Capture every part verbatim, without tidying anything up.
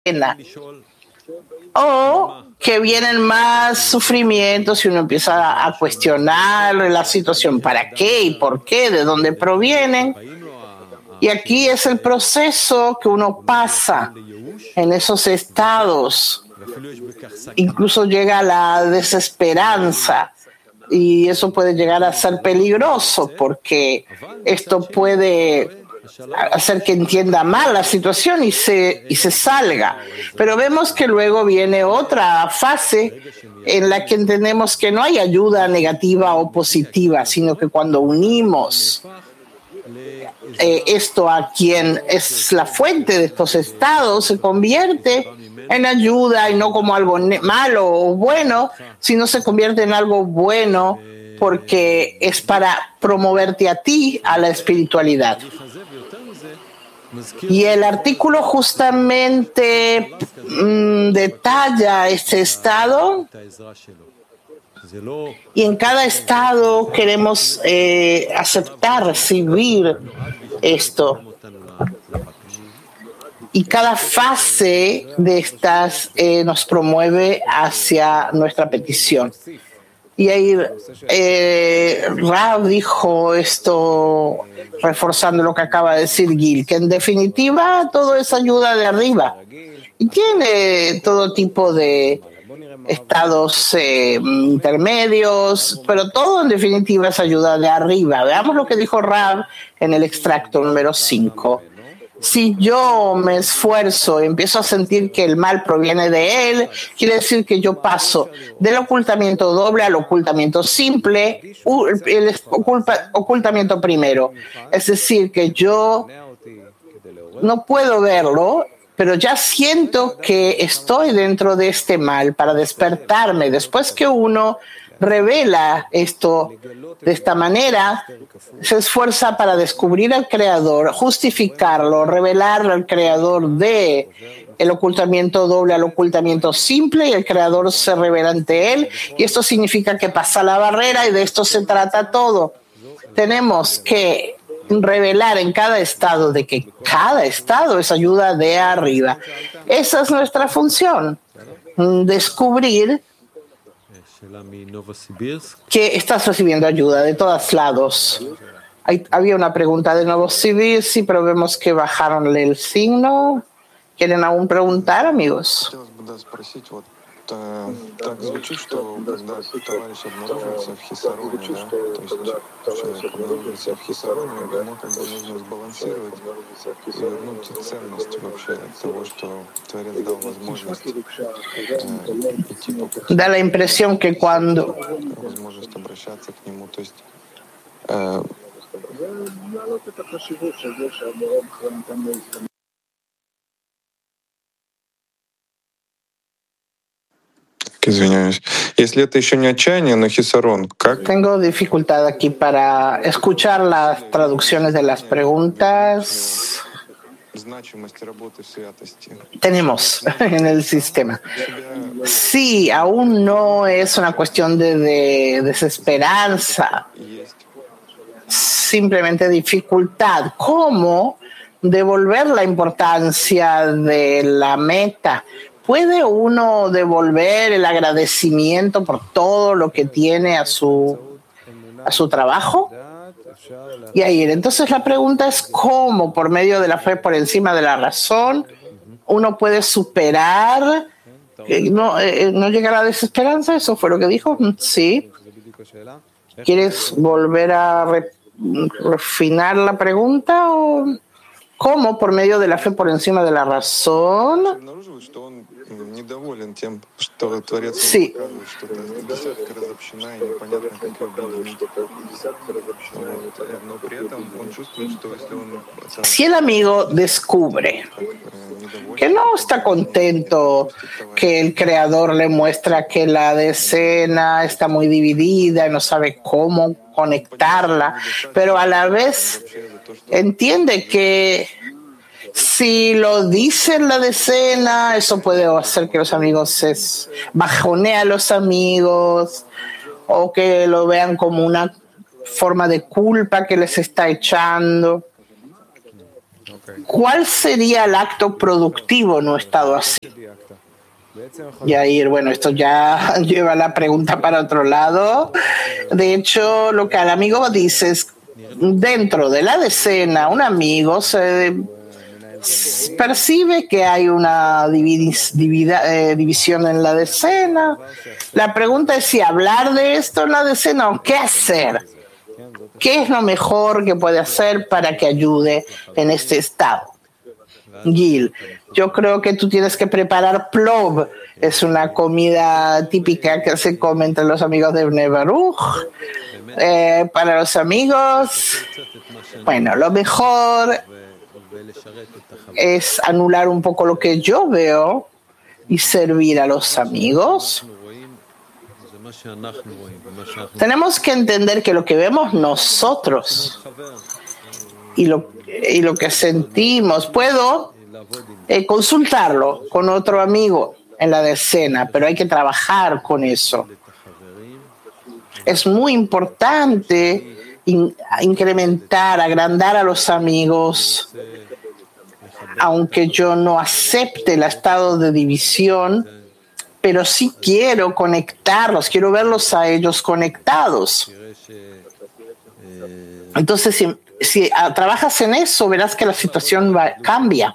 pena. O que vienen más sufrimientos y uno empieza a cuestionar la situación, ¿para qué y por qué? ¿De dónde provienen? Y aquí es el proceso que uno pasa en esos estados. Incluso llega a la desesperanza y eso puede llegar a ser peligroso porque esto puede hacer que entienda mal la situación y se, y se salga. Pero vemos que luego viene otra fase en la que entendemos que no hay ayuda negativa o positiva, sino que cuando unimos eh, esto a quien es la fuente de estos estados, se convierte en ayuda y no como algo malo o bueno, sino se convierte en algo bueno porque es para promoverte a ti a la espiritualidad. Y el artículo justamente mmm, detalla este estado y en cada estado queremos eh, aceptar, recibir esto. Y cada fase de estas eh, nos promueve hacia nuestra petición. Y ahí eh, Rav dijo esto, reforzando lo que acaba de decir Gil, que en definitiva todo es ayuda de arriba. Y tiene todo tipo de estados eh, intermedios, pero todo en definitiva es ayuda de arriba. Veamos lo que dijo Rav en el extracto número cinco. Si yo me esfuerzo y empiezo a sentir que el mal proviene de él, quiere decir que yo paso del ocultamiento doble al ocultamiento simple, el ocultamiento primero. Es decir, que yo no puedo verlo, pero ya siento que estoy dentro de este mal para despertarme. Después que uno revela esto de esta manera, se esfuerza para descubrir al Creador, justificarlo, revelar al Creador de el ocultamiento doble al ocultamiento simple, y el Creador se revela ante él, y esto significa que pasa la barrera, y de esto se trata todo. Tenemos que revelar en cada estado de que cada estado es ayuda de arriba. Esa es nuestra función, descubrir que estás recibiendo ayuda de todos lados. Hay, había una pregunta de Novosibirsk, pero vemos que bajaron el signo. ¿Quieren aún preguntar, amigos? Так звучит, что когда товарищ обнаруживается в хисароне, да, то есть человек обнаруживается в хисароне, ему как бы нужно сбалансировать и вернуть ценность вообще того, что Творец дал возможность э, идти по пути. Da la impresión que cuando возможность обращаться к нему, то есть э, Извиняюсь. Если это еще не отчаяние, но хисарон, как? Tengo dificultad aquí para escuchar las traducciones de las preguntas. Tenemos en el sistema. Sí, aún no es una cuestión de, de desesperanza, simplemente dificultad. ¿Cómo devolver la importancia de la meta? ¿Puede uno devolver el agradecimiento por todo lo que tiene a su, a su trabajo? Y ahí, entonces la pregunta es cómo, por medio de la fe por encima de la razón, uno puede superar, eh, no, eh, no llegar a la desesperanza. ¿Eso fue lo que dijo? Sí. ¿Quieres volver a re, refinar la pregunta? ¿O cómo, por medio de la fe por encima de la razón? Sí. Si el amigo descubre que no está contento, que el Creador le muestra que la decena está muy dividida y no sabe cómo conectarla, pero a la vez entiende que si lo dice en la decena, eso puede hacer que los amigos se bajoneen a los amigos o que lo vean como una forma de culpa que les está echando. ¿Cuál sería el acto productivo en un estado así? Yair, bueno, esto ya lleva la pregunta para otro lado. De hecho, lo que el amigo dice es, dentro de la decena, un amigo se percibe que hay una divis, divida, eh, división en la decena. La pregunta es si hablar de esto en la decena o qué hacer. ¿Qué es lo mejor que puede hacer para que ayude en este estado? Gil, yo creo que tú tienes que preparar plov. Es una comida típica que se come entre los amigos de Bnei Baruch. Eh, para los amigos, bueno, lo mejor es anular un poco lo que yo veo y servir a los amigos. Tenemos que entender que lo que vemos nosotros y lo, y lo que sentimos, puedo eh, consultarlo con otro amigo en la decena, pero hay que trabajar con eso. Es muy importante in, incrementar, agrandar a los amigos, aunque yo no acepte el estado de división, pero sí quiero conectarlos, quiero verlos a ellos conectados. Entonces, si, si ah, trabajas en eso, verás que la situación va, cambia.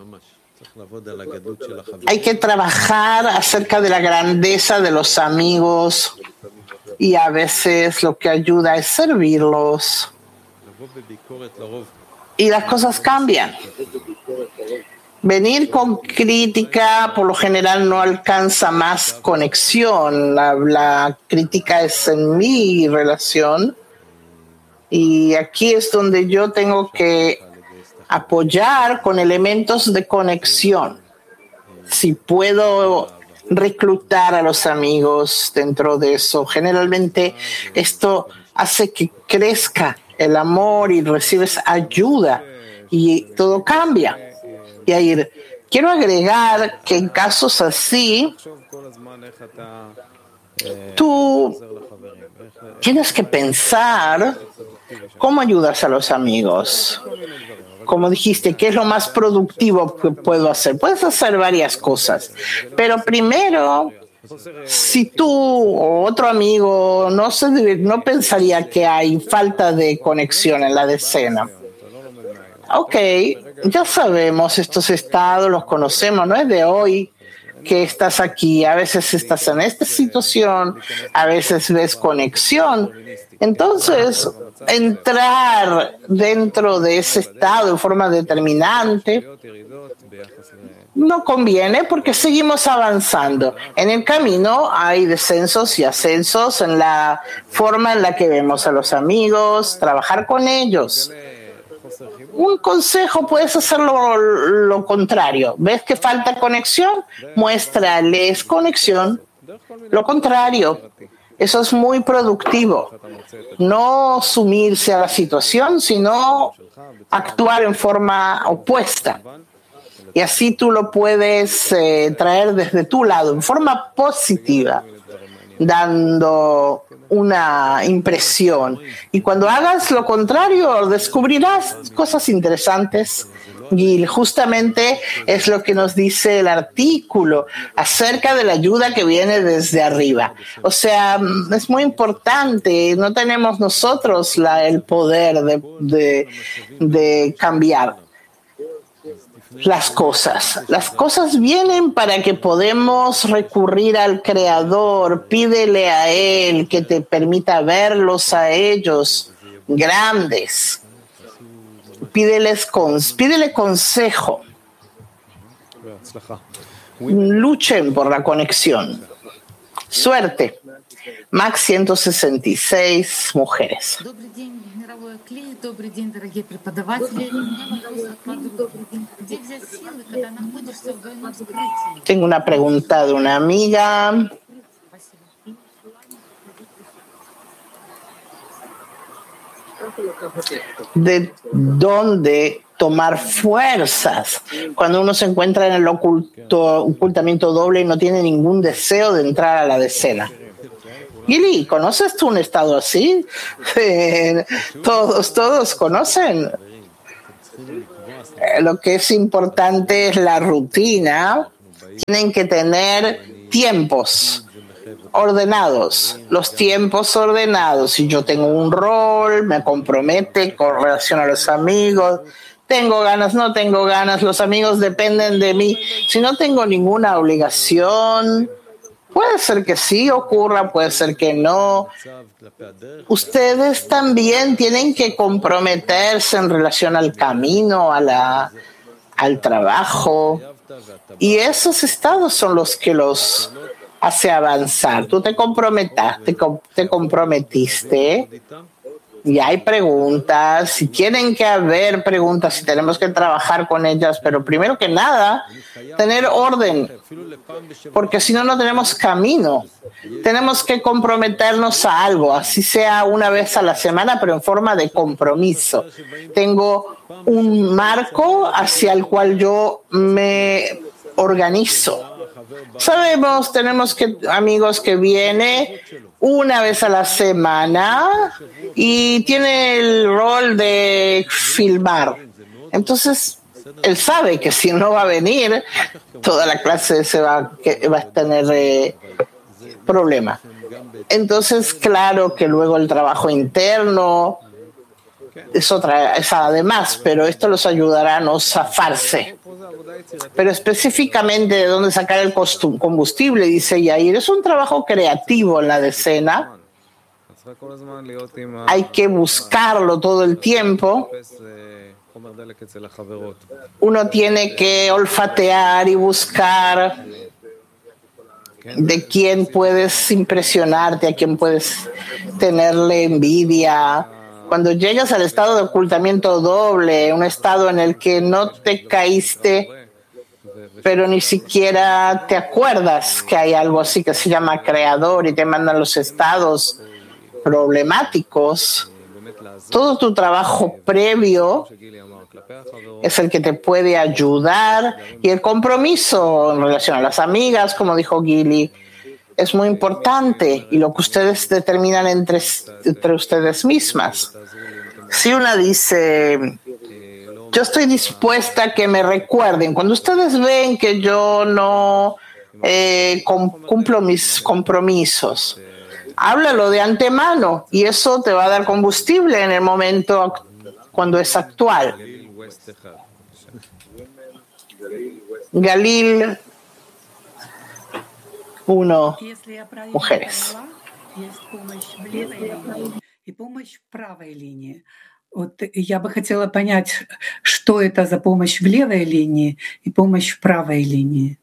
Hay que trabajar acerca de la grandeza de los amigos y a veces lo que ayuda es servirlos. Y las cosas cambian. Venir con crítica, por lo general, no alcanza más conexión. La, la crítica es en mi relación. Y aquí es donde yo tengo que apoyar con elementos de conexión. Si puedo reclutar a los amigos dentro de eso, generalmente esto hace que crezca el amor y recibes ayuda y todo cambia. Y ahí quiero agregar que en casos así, tú tienes que pensar cómo ayudas a los amigos. Como dijiste, ¿qué es lo más productivo que puedo hacer? Puedes hacer varias cosas, pero primero, si tú o otro amigo no, se, no pensaría que hay falta de conexión en la decena. Ok, ya sabemos estos estados, los conocemos, no es de hoy que estás aquí, a veces estás en esta situación, a veces ves conexión. Entonces, entrar dentro de ese estado de forma determinante no conviene porque seguimos avanzando. En el camino hay descensos y ascensos en la forma en la que vemos a los amigos, trabajar con ellos. Un consejo, puedes hacer lo, lo contrario. ¿Ves que falta conexión? Muéstrales conexión. Lo contrario. Eso es muy productivo. No sumirse a la situación, sino actuar en forma opuesta. Y así tú lo puedes eh, traer desde tu lado, en forma positiva, dando una impresión. Y cuando hagas lo contrario, descubrirás cosas interesantes. Y justamente es lo que nos dice el artículo acerca de la ayuda que viene desde arriba. O sea, es muy importante. No tenemos nosotros la, el poder de, de, de cambiar las cosas. Las cosas vienen para que podamos recurrir al Creador. Pídele a Él que te permita verlos a ellos grandes. Pídeles con, pídele consejo. Luchen por la conexión. Suerte. Max ciento sesenta y seis mujeres. Добрый день, дорогие преподаватели. У меня вопрос от подруги. Где взять силы, когда находишься в двойном скрытии? Tengo una pregunta de una amiga. ¿De dónde tomar fuerzas cuando uno se encuentra en el oculto, ocultamiento doble y no tiene ningún deseo de entrar a la decena? Gili, ¿conoces tú un estado así? Eh, todos, todos conocen. lo que es importante es la rutina. Tienen que tener tiempos ordenados, los tiempos ordenados. Si yo tengo un rol, me compromete con relación a los amigos, tengo ganas, no tengo ganas, los amigos dependen de mí. Si no tengo ninguna obligación, puede ser que sí ocurra, puede ser que no. Ustedes también tienen que comprometerse en relación al camino, a la, al trabajo. Y esos estados son los que los hace avanzar. Tú te comprometaste, te comprometiste y hay preguntas. Si tienen que haber preguntas, si tenemos que trabajar con ellas, pero primero que nada, tener orden, porque si no, no tenemos camino. Tenemos que comprometernos a algo, así sea una vez a la semana, pero en forma de compromiso. Tengo un marco hacia el cual yo me organizo. Sabemos, tenemos que amigos que viene una vez a la semana y tiene el rol de filmar. Entonces, él sabe que si no va a venir, toda la clase se va, que va a tener eh, problema. Entonces, claro que luego el trabajo interno es otra, es además, pero esto los ayudará a no zafarse. Pero específicamente de dónde sacar el combustible, dice Yair, es un trabajo creativo en la decena. Hay que buscarlo todo el tiempo. Uno tiene que olfatear y buscar de quién puedes impresionarte, a quién puedes tenerle envidia. Cuando llegas al estado de ocultamiento doble, un estado en el que no te caíste, pero ni siquiera te acuerdas que hay algo así que se llama creador y te mandan los estados problemáticos, todo tu trabajo previo es el que te puede ayudar, y el compromiso en relación a las amigas, como dijo Gili, es muy importante, y lo que ustedes determinan entre, entre ustedes mismas. Si una dice, yo estoy dispuesta a que me recuerden, cuando ustedes ven que yo no eh, cumplo mis compromisos, háblalo de antemano y eso te va a dar combustible en el momento cuando es actual. Galil uno, mujeres. И помощь в правой линии. Вот я бы хотела понять, что это за помощь в левой линии и помощь в правой линии.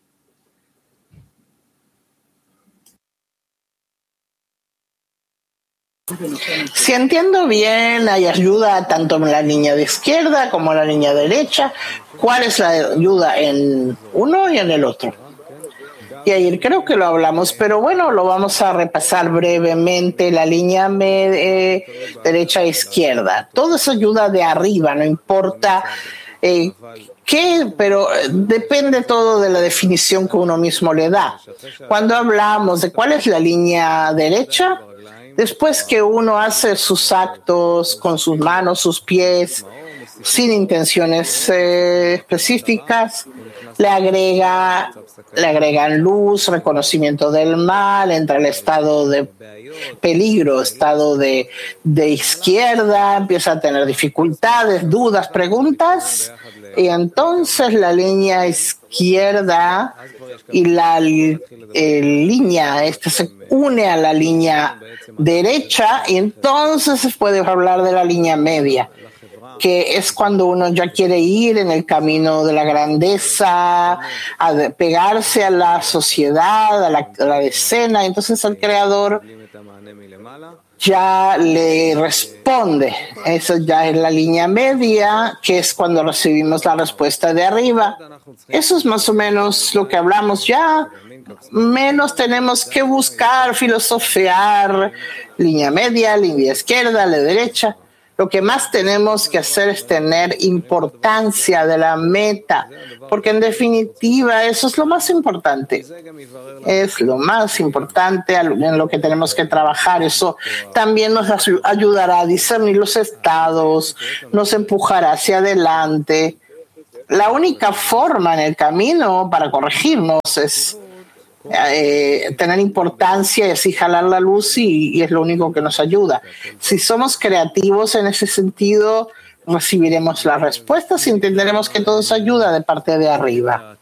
Si entiendo bien, hay ayuda tanto en la línea de izquierda como en la línea derecha. ¿Cuál es la ayuda en uno y en el otro? Y ayer creo que lo hablamos, pero bueno, lo vamos a repasar brevemente. La línea eh, derecha e izquierda. Todo eso ayuda de arriba, no importa eh, qué, pero depende todo de la definición que uno mismo le da. Cuando hablamos de cuál es la línea derecha, después que uno hace sus actos con sus manos, sus pies, sin intenciones eh, específicas, le agrega, le agregan luz, reconocimiento del mal, entra el estado de peligro, estado de, de izquierda, empieza a tener dificultades, dudas, preguntas, y entonces la línea izquierda y la eh, línea esta se une a la línea derecha, y entonces se puede hablar de la línea media, que es cuando uno ya quiere ir en el camino de la grandeza, a pegarse a la sociedad, a la, a la decena. Entonces el creador ya le responde. Eso ya es la línea media, que es cuando recibimos la respuesta de arriba. Eso es más o menos lo que hablamos ya. Menos tenemos que buscar, filosofear, línea media, línea izquierda, la derecha. Lo que más tenemos que hacer es tener importancia de la meta, porque en definitiva eso es lo más importante. Es lo más importante en lo que tenemos que trabajar. Eso también nos ayudará a discernir los estados, nos empujará hacia adelante. la única forma en el camino para corregirnos es eh, tener importancia y así jalar la luz y, y es lo único que nos ayuda. Si somos creativos en ese sentido, recibiremos las respuestas y entenderemos que todo se ayuda de parte de arriba.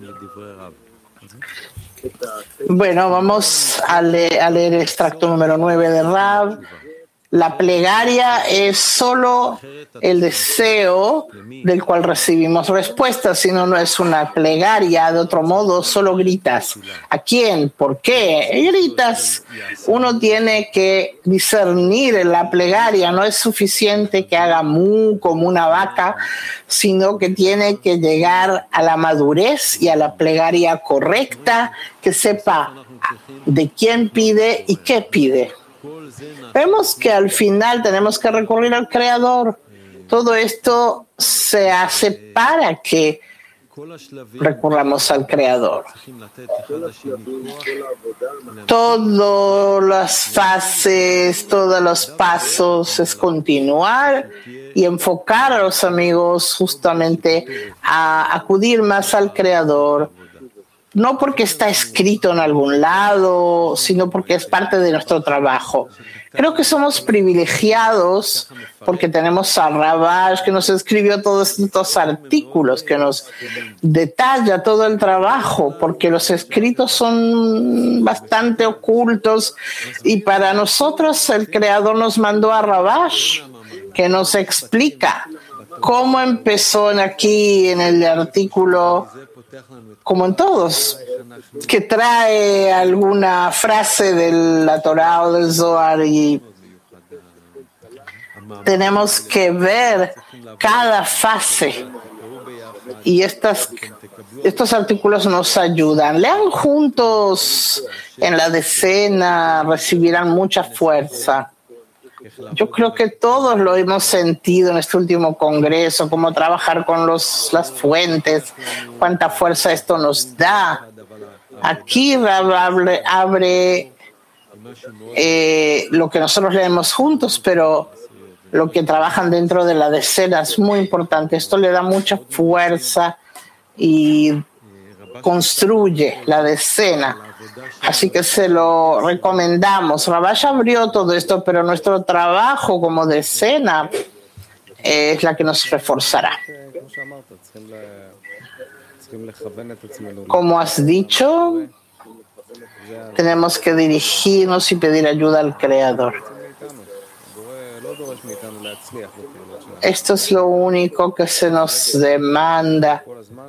Bueno, vamos a, le a leer el extracto número nueve de Rav. La plegaria es solo el deseo del cual recibimos respuestas, sino no es una plegaria. De otro modo, solo gritas. ¿A quién? ¿Por qué? Gritas. Uno tiene que discernir en la plegaria. No es suficiente que haga mu como una vaca, sino que tiene que llegar a la madurez y a la plegaria correcta, que sepa de quién pide y qué pide. Vemos que al final tenemos que recurrir al Creador. Todo esto se hace para que recurramos al Creador. Todas las fases, todos los pasos es continuar y enfocar a los amigos justamente a acudir más al Creador. No porque está escrito en algún lado, sino porque es parte de nuestro trabajo. Creo que somos privilegiados porque tenemos a Ravash que nos escribió todos estos artículos, que nos detalla todo el trabajo, porque los escritos son bastante ocultos y para nosotros el Creador nos mandó a Ravash que nos explica cómo empezó en aquí en el artículo, como en todos, que trae alguna frase de la Torá o del Zohar y tenemos que ver cada fase y estas, estos artículos nos ayudan. Lean juntos en la decena, recibirán mucha fuerza. Yo creo que todos lo hemos sentido en este último congreso, cómo trabajar con los, las fuentes, cuánta fuerza esto nos da. Aquí abre, abre eh, lo que nosotros leemos juntos, pero lo que trabajan dentro de la decena es muy importante. Esto le da mucha fuerza y construye la decena. Así que se lo recomendamos. Ravash abrió todo esto, pero nuestro trabajo como decena es la que nos reforzará. Como has dicho, tenemos que dirigirnos y pedir ayuda al Creador. Esto es lo único que se nos demanda.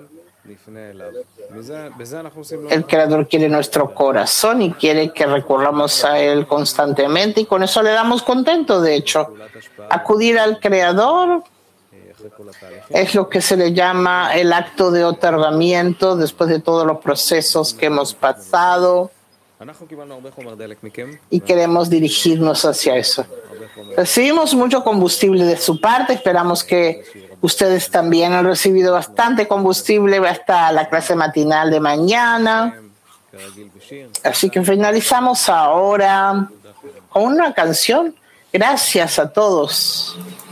El Creador quiere nuestro corazón y quiere que recurramos a Él constantemente y con eso le damos contento. De hecho, acudir al Creador es lo que se le llama el acto de otorgamiento después de todos los procesos que hemos pasado y queremos dirigirnos hacia eso. Recibimos mucho combustible de su parte, esperamos que ustedes también han recibido bastante combustible hasta la clase matinal de mañana. Así que finalizamos ahora con una canción. Gracias a todos.